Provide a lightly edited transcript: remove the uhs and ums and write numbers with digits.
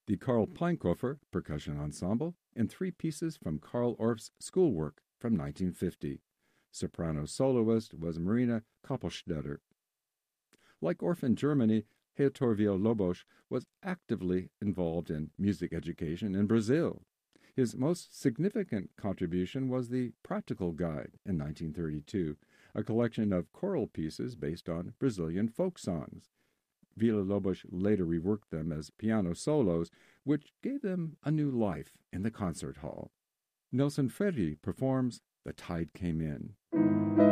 the Karl Pleinkofer Percussion Ensemble, and three pieces from Karl Orff's Schoolwork from 1950. Soprano soloist was Marina Koppelstetter. Like Orff in Germany, Heitor Villa-Lobos was actively involved in music education in Brazil. His most significant contribution was the Practical Guide in 1932, a collection of choral pieces based on Brazilian folk songs. Villa-Lobos later reworked them as piano solos, which gave them a new life in the concert hall. Nelson Freire performs The Tide Came In.